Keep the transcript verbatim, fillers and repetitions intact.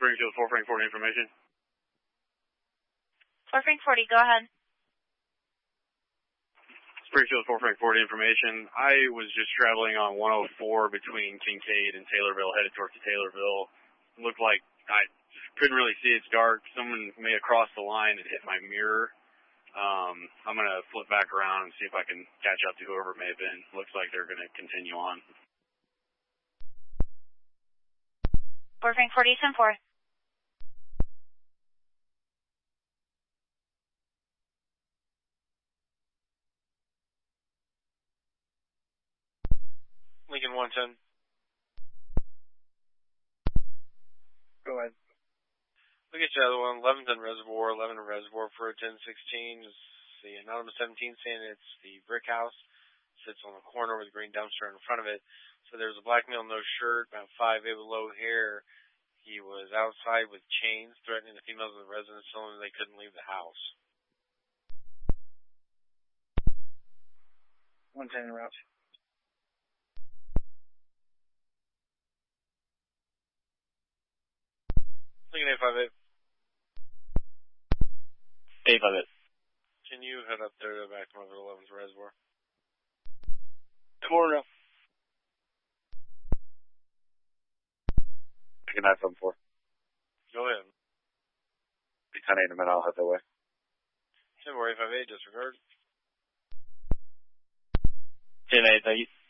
Springfield, four Frank forty information. four Frank forty, go ahead. Springfield, four Frank forty information. I was just traveling on one oh four between Kincaid and Taylorville, headed towards Taylorville. It looked like I couldn't really see. It's dark. Someone may have crossed the line and hit my mirror. Um, I'm going to flip back around and see if I can catch up to whoever it may have been. Looks like they're going to continue on. four Frank forty, ten four. Lincoln one ten. Go ahead. Look at the other one, Leventon Reservoir, eleven Reservoir for a ten sixteen. It's the anonymous seventeen saying it's the brick house. Sits on the corner with a green dumpster in front of it. So there's a black male, no shirt, about five eight with low hair. He was outside with chains, threatening the females of the residence, telling them they couldn't leave the house. one ten route. Lincoln eight five eight. eight five eight. Can you head up there to back to Mother eleven's Reservoir? Tomorrow. Lincoln nine seven four. Go ahead. Be ten eight in a minute, I'll head that way. ten four eight five eight, disregard. ten eight, thank you.